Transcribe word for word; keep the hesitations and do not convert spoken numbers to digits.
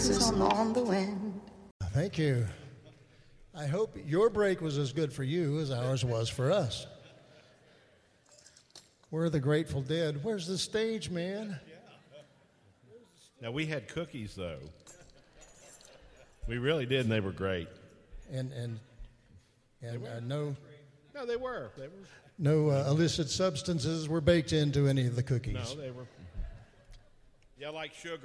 On the wind. Thank you. I hope your break was as good for you as ours was for us. We're the Grateful Dead. Where's the stage, man? Now, we had cookies, though. We really did, and they were great. And and and uh, no, No, they were. They were. no uh, illicit substances were baked into any of the cookies. No, they were. Yeah, like sugar.